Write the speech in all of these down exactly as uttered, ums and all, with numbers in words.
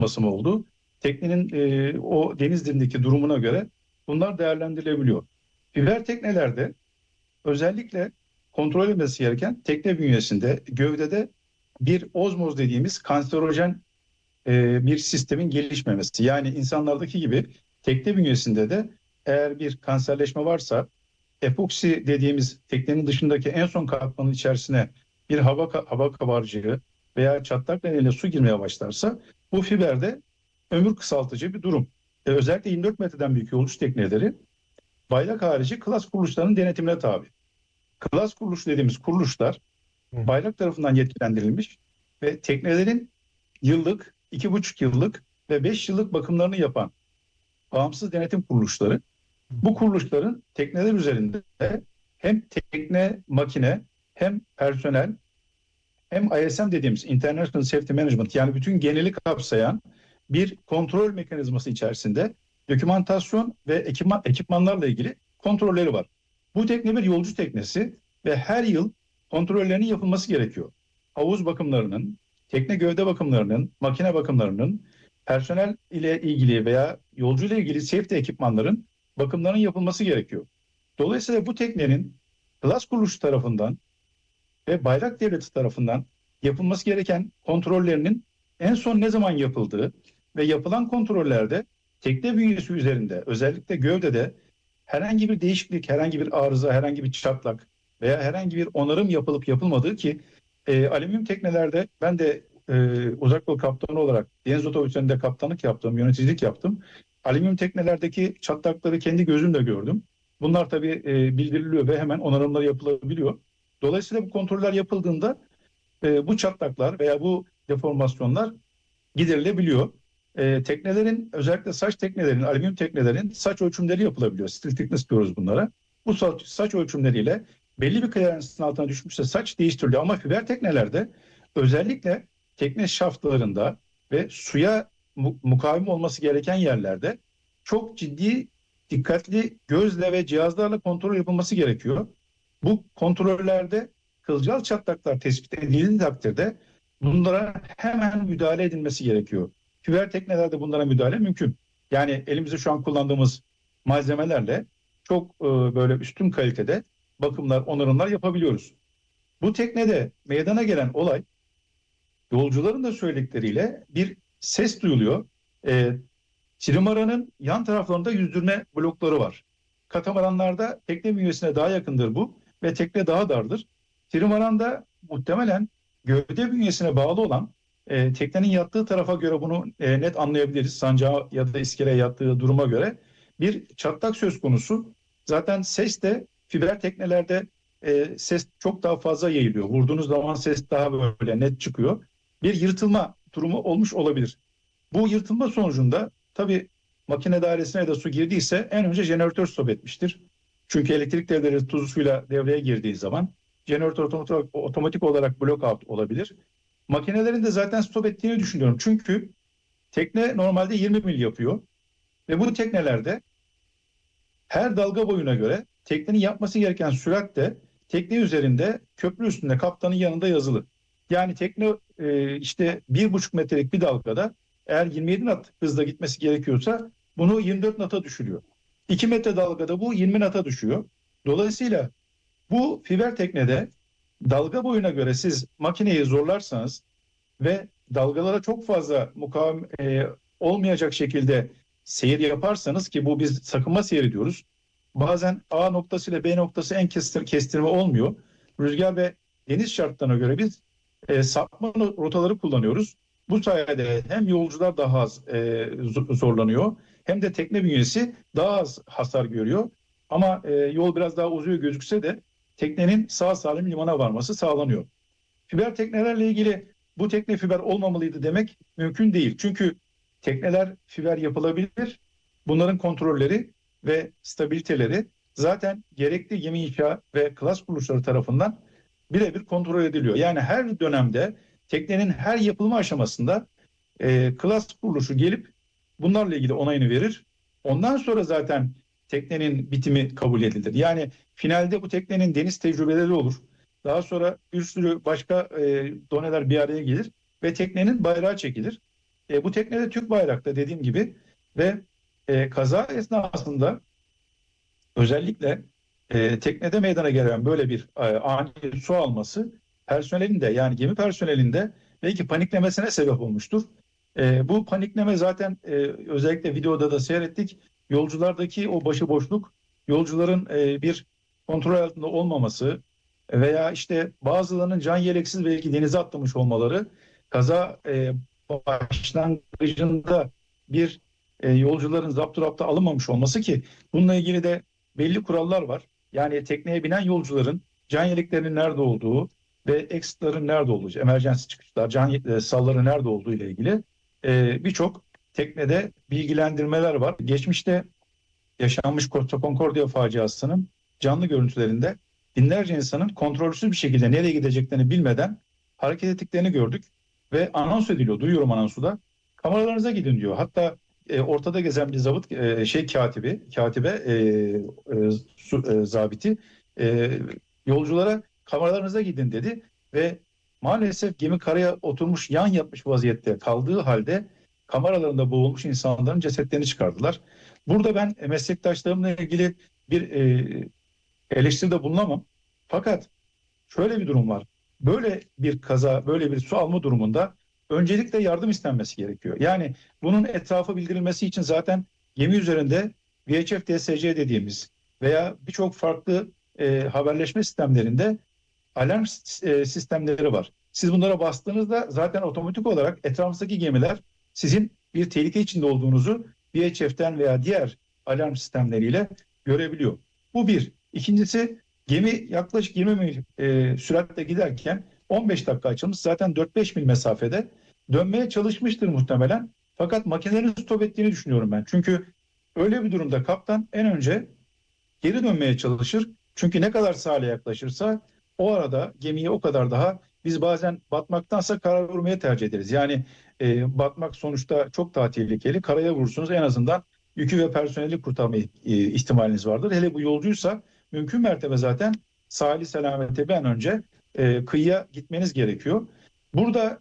mı oldu? Teknenin e, o deniz dibindeki durumuna göre bunlar değerlendirilebiliyor. Fiber teknelerde özellikle kontrol edilmesi gereken tekne bünyesinde, gövdede bir ozmoz dediğimiz kanserojen e, bir sistemin gelişmemesi. Yani insanlardaki gibi tekne bünyesinde de eğer bir kanserleşme varsa epoksi dediğimiz teknenin dışındaki en son katmanın içerisine bir hava hava kabarcığı veya çatlak nedeniyle su girmeye başlarsa bu fiberde ömür kısaltıcı bir durum. E, özellikle yirmi dört metreden büyük yolcu tekneleri bayrak harici klas kuruluşlarının denetimine tabi. Klas kuruluş dediğimiz kuruluşlar Hı. bayrak tarafından yetkilendirilmiş ve teknelerin yıllık, iki buçuk yıllık ve beş yıllık bakımlarını yapan bağımsız denetim kuruluşları. Bu kuruluşların tekneler üzerinde hem tekne, makine, hem personel, hem I S M dediğimiz International Safety Management, yani bütün geneli kapsayan bir kontrol mekanizması içerisinde dokümantasyon ve ekipman, ekipmanlarla ilgili kontrolleri var. Bu tekne bir yolcu teknesi ve her yıl kontrollerinin yapılması gerekiyor. Havuz bakımlarının, tekne gövde bakımlarının, makine bakımlarının, personel ile ilgili veya yolcu ile ilgili safety ekipmanların bakımlarının yapılması gerekiyor. Dolayısıyla bu teknenin Klas kuruluşu tarafından ve bayrak devleti tarafından yapılması gereken kontrollerinin en son ne zaman yapıldığı ve yapılan kontrollerde tekne bünyesi üzerinde, özellikle gövdede herhangi bir değişiklik, herhangi bir arıza, herhangi bir çatlak veya herhangi bir onarım yapılıp yapılmadığı ki e, alüminyum teknelerde ben de e, uzak yol kaptanı olarak deniz otobüslerinde kaptanlık yaptım, yöneticilik yaptım. Alüminyum teknelerdeki çatlakları kendi gözümle gördüm. Bunlar tabii e, bildiriliyor ve hemen onarımları yapılabiliyor. Dolayısıyla bu kontroller yapıldığında e, bu çatlaklar veya bu deformasyonlar giderilebiliyor. E, teknelerin, özellikle saç teknelerin, alüminyum teknelerin saç ölçümleri yapılabiliyor. Steel thickness diyoruz bunlara. Bu saç, saç ölçümleriyle belli bir clearance'ın altına düşmüşse saç değiştiriliyor. Ama fiber teknelerde özellikle tekne şaftlarında ve suya mu- mukavim olması gereken yerlerde çok ciddi, dikkatli gözle ve cihazlarla kontrol yapılması gerekiyor. Bu kontrollerde kılcal çatlaklar tespit edildiği takdirde bunlara hemen müdahale edilmesi gerekiyor. Fiber teknelerde bunlara müdahale mümkün. Yani elimizde şu an kullandığımız malzemelerle çok e, böyle üstün kalitede bakımlar, onarımlar yapabiliyoruz. Bu teknede meydana gelen olay, yolcuların da söyledikleriyle bir ses duyuluyor. E, Trimaranın yan taraflarında yüzdürme blokları var. Katamaranlarda tekne bünyesine daha yakındır bu ve tekne daha dardır. Trimaranda muhtemelen gövde bünyesine bağlı olan e, teknenin yattığı tarafa göre bunu e, net anlayabiliriz. Sancağa ya da iskeleye yattığı duruma göre bir çatlak söz konusu. Zaten ses de fiber teknelerde e, ses çok daha fazla yayılıyor. Vurduğunuz zaman ses daha böyle net çıkıyor. Bir yırtılma durumu olmuş olabilir. Bu yırtılma sonucunda tabii makine dairesine de su girdiyse en önce jeneratör stop etmiştir. Çünkü elektrik devreleri tuzlu suyla devreye girdiği zaman jeneratör otomatik, otomatik olarak blackout olabilir. Makinelerin de zaten stop ettiğini düşünüyorum. Çünkü tekne normalde yirmi mil yapıyor ve bu teknelerde her dalga boyuna göre teknenin yapması gereken sürat de tekne üzerinde, köprü üstünde, kaptanın yanında yazılı. Yani tekne e, işte bir buçuk metrelik bir dalgada eğer yirmi yedi knot hızla gitmesi gerekiyorsa bunu yirmi dört knot'a düşürüyor. iki metre dalgada bu yirmi knot'a düşüyor. Dolayısıyla bu fiber teknede dalga boyuna göre siz makineyi zorlarsanız ve dalgalara çok fazla mukavem e, olmayacak şekilde seyir yaparsanız, ki bu biz sakınma seyri diyoruz. Bazen A noktası ile B noktası en kestir, kestirme olmuyor. Rüzgar ve deniz şartlarına göre biz e, sapma rotaları kullanıyoruz. Bu sayede hem yolcular daha az e, zorlanıyor hem de tekne bünyesi daha az hasar görüyor. Ama e, yol biraz daha uzuyor gözükse de teknenin sağ salim limana varması sağlanıyor. Fiber teknelerle ilgili bu tekne fiber olmamalıydı demek mümkün değil. Çünkü tekneler fiber yapılabilir. Bunların kontrolleri ve stabiliteleri zaten gerekli gemi inşa ve klas kuruluşları tarafından birebir kontrol ediliyor. Yani her dönemde teknenin her yapılma aşamasında e, klas kuruluşu gelip bunlarla ilgili onayını verir. Ondan sonra zaten teknenin bitimi kabul edilir. Yani finalde bu teknenin deniz tecrübeleri olur. Daha sonra bir sürü başka e, doneler bir araya gelir ve teknenin bayrağı çekilir. E, bu tekne de Türk bayrakta dediğim gibi ve e, kaza esnasında özellikle e, teknede meydana gelen böyle bir e, ani su alması personelin de yani gemi personelinde de belki paniklemesine sebep olmuştur. E, bu panikleme zaten e, özellikle videoda da seyrettik. Yolculardaki o başıboşluk, yolcuların e, bir kontrol altında olmaması veya işte bazılarının can yeleksiz belki denize atlamış olmaları, kaza e, başlangıcında bir e, yolcuların zapturapta alınmamış olması ki bununla ilgili de belli kurallar var. Yani tekneye binen yolcuların can yeleklerinin nerede olduğu ve exit'ların nerede olduğu, emergency çıkışlar, can e, salları nerede olduğu ile ilgili e, birçok teknede bilgilendirmeler var. Geçmişte yaşanmış Costa Concordia faciasının canlı görüntülerinde binlerce insanın kontrolsüz bir şekilde nereye gideceklerini bilmeden hareket ettiklerini gördük ve anons ediliyor. Duyuyorum anonsu da. Kameralarınıza gidin diyor. Hatta e, ortada gezen bir zabıt e, şey katibi, katibe e, e, su, e, zabiti e, yolculara kameralarınıza gidin dedi ve maalesef gemi karaya oturmuş yan yatmış vaziyette kaldığı halde kameralarında boğulmuş insanların cesetlerini çıkardılar. Burada ben meslektaşlarımla ilgili bir e, eleştiride bulunamam. Fakat şöyle bir durum var. Böyle bir kaza, böyle bir su alma durumunda öncelikle yardım istenmesi gerekiyor. Yani bunun etrafı bildirilmesi için zaten gemi üzerinde V H F D S C dediğimiz veya birçok farklı e, haberleşme sistemlerinde alarm e, sistemleri var. Siz bunlara bastığınızda zaten otomatik olarak etrafınızdaki gemiler sizin bir tehlike içinde olduğunuzu V H F'ten veya diğer alarm sistemleriyle görebiliyor. Bu bir. İkincisi gemi yaklaşık yirmi mil e, süratle giderken on beş dakika açılmış zaten dört beş mil mesafede dönmeye çalışmıştır muhtemelen. Fakat makinelerin stop ettiğini düşünüyorum ben. Çünkü öyle bir durumda kaptan en önce geri dönmeye çalışır. Çünkü ne kadar sahile yaklaşırsa o arada gemiyi o kadar daha biz bazen batmaktansa karaya vurmaya tercih ederiz. Yani e, batmak sonuçta çok daha tehlikeli. Karaya vurursunuz en azından yükü ve personeli kurtarma e, ihtimaliniz vardır. Hele bu yolcuysa mümkün mertebe zaten sahili selamete bir an önce e, kıyıya gitmeniz gerekiyor. Burada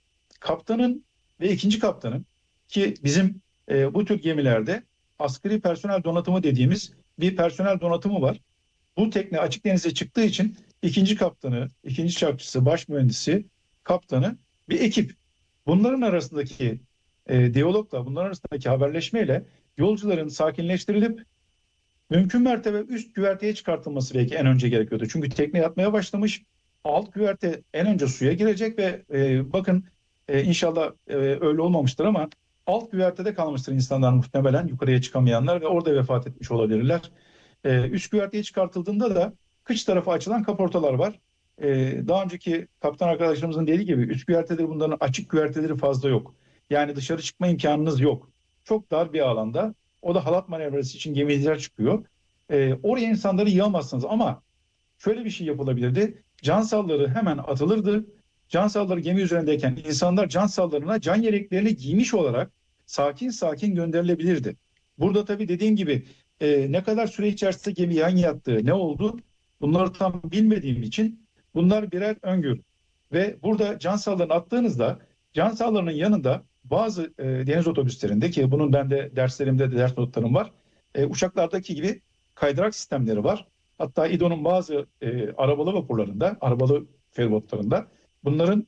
kaptanın ve ikinci kaptanın ki bizim e, bu tür gemilerde askeri personel donatımı dediğimiz bir personel donatımı var. Bu tekne açık denize çıktığı için ikinci kaptanı, ikinci çarkçısı, baş mühendisi, kaptanı bir ekip. Bunların arasındaki e, diyalogla, bunların arasındaki haberleşmeyle yolcuların sakinleştirilip mümkün mertebe üst güverteye çıkartılması belki en önce gerekiyordu. Çünkü tekne yatmaya başlamış. Alt güverte en önce suya girecek ve e, bakın e, inşallah e, öyle olmamıştır ama alt güvertede kalmıştır insanlar muhtemelen yukarıya çıkamayanlar ve orada vefat etmiş olabilirler. E, üst güverteye çıkartıldığında da kıç tarafı açılan kaportalar var. E, daha önceki kaptan arkadaşlarımızın dediği gibi üst güverteleri bunların açık güverteleri fazla yok. Yani dışarı çıkma imkanınız yok. Çok dar bir alanda. O da halat manevrası için gemiciler çıkıyor. E, oraya insanları yığamazsınız ama şöyle bir şey yapılabilirdi. Can salları hemen atılırdı. Can salları gemi üzerindeyken insanlar can sallarına can yeleklerini giymiş olarak sakin sakin gönderilebilirdi. Burada tabii dediğim gibi e, ne kadar süre içerisinde gemi yan yattığı, ne oldu bunları tam bilmediğim için bunlar birer öngörü. Ve burada can sallarını attığınızda can sallarının yanında bazı e, deniz otobüslerinde ki bunun bende derslerimde de ders notlarım var. E, uçaklardaki gibi kaydırak sistemleri var. Hatta İDO'nun bazı e, arabalı vapurlarında, arabalı feribotlarında bunların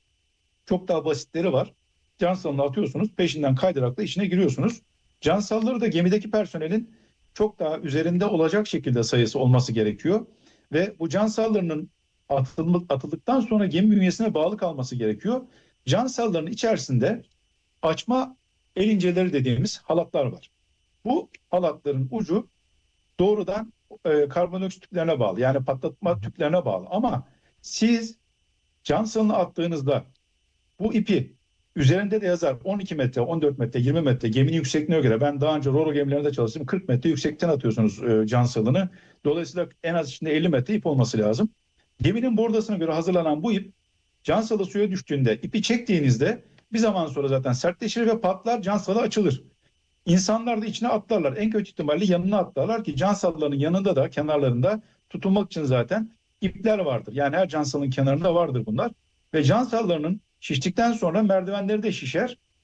çok daha basitleri var. Cansalını atıyorsunuz, peşinden kaydırakla içine giriyorsunuz. Cansalları da gemideki personelin çok daha üzerinde olacak şekilde sayısı olması gerekiyor. Ve bu cansallarının atıldıktan sonra gemi bünyesine bağlı kalması gerekiyor. Cansalların içerisinde açma el inceleri dediğimiz halatlar var. Bu halatların ucu doğrudan e, karbondioksit tüplerine bağlı. Yani patlatma tüplerine bağlı. Ama siz Johnson'ı attığınızda bu ipi üzerinde de yazar on iki metre, on dört metre, yirmi metre geminin yüksekliğine göre. Ben daha önce Roro gemilerinde çalıştım. kırk metre yüksekten atıyorsunuz e, Johnson'ını. Dolayısıyla en az içinde elli metre ip olması lazım. Geminin bordasına göre hazırlanan bu ip Johnson'ı suya düştüğünde ipi çektiğinizde bir zaman sonra zaten sertleşir ve patlar, Johnson'ı açılır. İnsanlar da içine atlarlar. En kötü ihtimalle yanına atlarlar ki can sallarının yanında da kenarlarında tutunmak için zaten ipler vardır. Yani her can salının kenarında vardır bunlar. Ve can sallarının şiştikten sonra merdivenleri de şişer.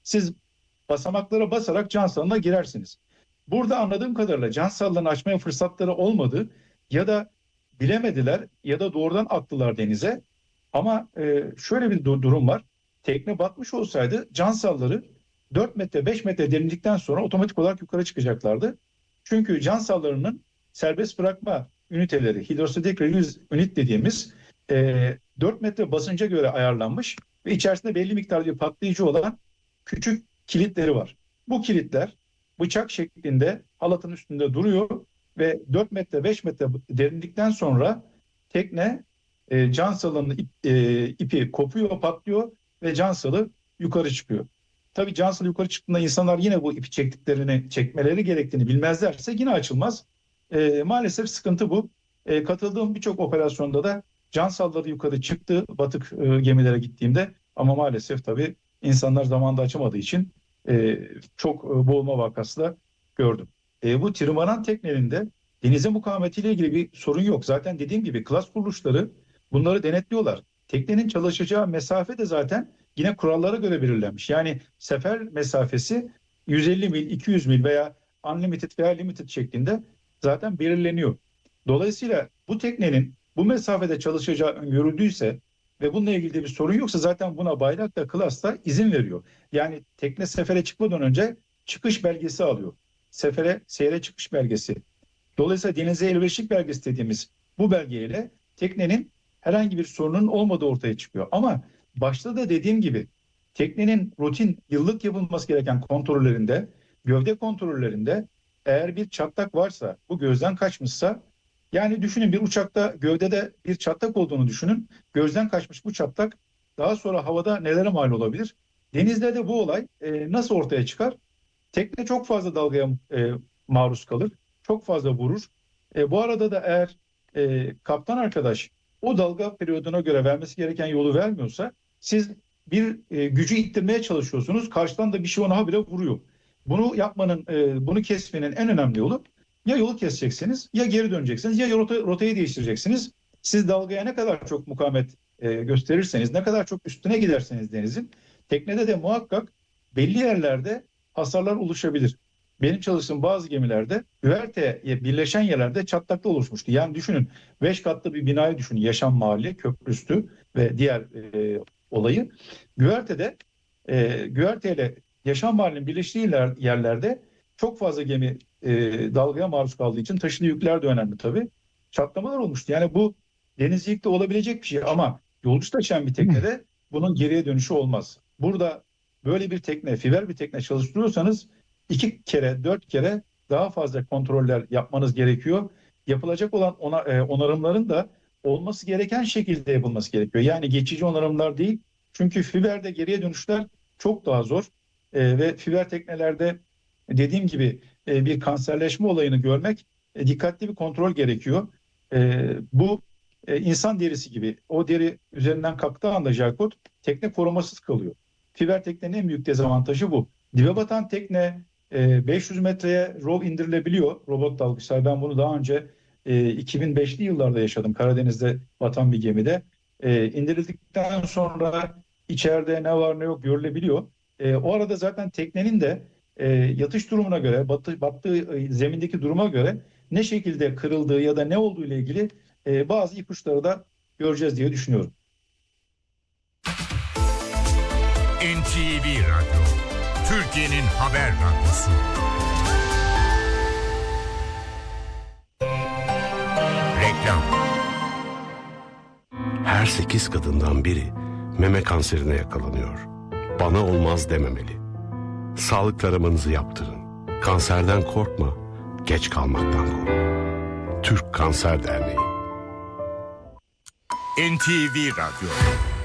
Siz basamaklara basarak can sağlığına girersiniz. Burada anladığım kadarıyla can sağlığını açmaya fırsatları olmadı ya da bilemediler ya da doğrudan attılar denize. Ama e, şöyle bir durum var. Tekne batmış olsaydı can salları dört metre beş metre derinlikten sonra otomatik olarak yukarı çıkacaklardı. Çünkü can sallarının serbest bırakma üniteleri, hidrostatik release unit dediğimiz e, dört metre basınca göre ayarlanmış ve içerisinde belli miktarda bir patlayıcı olan küçük kilitleri var. Bu kilitler bıçak şeklinde halatın üstünde duruyor ve dört metre beş metre derinlikten sonra tekne e, can salının ip, e, ipi kopuyor, patlıyor ve can salı yukarı çıkıyor. Tabii can salı yukarı çıktığında insanlar yine bu ipi çektiklerini, çekmeleri gerektiğini bilmezlerse yine açılmaz. E, maalesef sıkıntı bu. E, katıldığım birçok operasyonda da can salları yukarı çıktı batık e, gemilere gittiğimde, ama maalesef tabii insanlar zamanında açamadığı için e, çok e, boğulma vakası da gördüm. E, bu tırmanan teknelerinde denize mukavemetiyle ilgili bir sorun yok. Zaten dediğim gibi klas kuruluşları bunları denetliyorlar. Teknenin çalışacağı mesafe de zaten yine kurallara göre belirlenmiş. Yani sefer mesafesi yüz elli mil, iki yüz mil veya unlimited veya limited şeklinde zaten belirleniyor. Dolayısıyla bu teknenin bu mesafede çalışacağı öngörüldüyse ve bununla ilgili de bir sorun yoksa zaten buna bayrak da klas da izin veriyor. Yani tekne sefere çıkmadan önce çıkış belgesi alıyor. Sefere, seyre çıkış belgesi. Dolayısıyla denize elverişlik belgesi dediğimiz bu belgeyle teknenin herhangi bir sorunun olmadığı ortaya çıkıyor. Ama başta da dediğim gibi teknenin rutin yıllık yapılması gereken kontrollerinde, gövde kontrollerinde eğer bir çatlak varsa, bu gözden kaçmışsa, yani düşünün bir uçakta gövdede bir çatlak olduğunu düşünün. Gözden kaçmış bu çatlak daha sonra havada nelere mal olabilir? Denizde de bu olay e, nasıl ortaya çıkar? Tekne çok fazla dalgaya e, maruz kalır. Çok fazla vurur. E, bu arada da eğer e, kaptan arkadaş o dalga periyoduna göre vermesi gereken yolu vermiyorsa, siz bir e, gücü ittirmeye çalışıyorsunuz. Karşıdan da bir şey ona habire vuruyor. Bunu yapmanın, e, bunu kesmenin en önemli yolu, ya yolu keseceksiniz, ya geri döneceksiniz, ya rota, rotayı değiştireceksiniz. Siz dalgaya ne kadar çok mukavemet e, gösterirseniz, ne kadar çok üstüne giderseniz denizin, teknede de muhakkak belli yerlerde hasarlar oluşabilir. Benim çalıştığım bazı gemilerde güverteye birleşen yerlerde çatlaklar oluşmuştu. Yani düşünün, beş katlı bir binayı düşünün, yaşam mahalli, köprüstü ve diğer e, olayı. Güvertede, e, güverteyle yaşam mahallinin birleştiği yerlerde çok fazla gemi e, dalgaya maruz kaldığı için taşıdığı yükler de önemli tabii. Çatlamalar olmuştu. Yani bu denizcilikte olabilecek bir şey, ama yolcu taşıyan bir teknede bunun geriye dönüşü olmaz. Burada böyle bir tekne, fiber bir tekne çalıştırıyorsanız iki kere, dört kere daha fazla kontroller yapmanız gerekiyor. Yapılacak olan ona, e, onarımların da olması gereken şekilde yapılması gerekiyor. Yani geçici onarımlar değil. Çünkü fiberde geriye dönüşler çok daha zor. E, ve fiber teknelerde dediğim gibi e, bir kanserleşme olayını görmek, e, dikkatli bir kontrol gerekiyor. E, bu e, insan derisi gibi. O deri üzerinden kalktığı anda jakot, tekne korumasız kalıyor. Fiber teknenin en büyük dezavantajı bu. Dibe batan tekne e, beş yüz metreye rov indirilebiliyor. Robot dalgıçlar. Ben bunu daha önce e, iki bin beşli yıllarda yaşadım. Karadeniz'de batan bir gemide. E, indirildikten sonra içeride ne var ne yok görülebiliyor. E, o arada zaten teknenin de e, yatış durumuna göre, batı, battığı e, zemindeki duruma göre ne şekilde kırıldığı ya da ne olduğu ile ilgili e, bazı ipuçları da göreceğiz diye düşünüyorum. N T V Radyo, Türkiye'nin haber radyosu. Reklam. Her sekiz kadından biri meme kanserine yakalanıyor. Bana olmaz dememeli. Sağlık taramanızı yaptırın. Kanserden korkma, geç kalmaktan kork. Türk Kanser Derneği. N T V Radyo.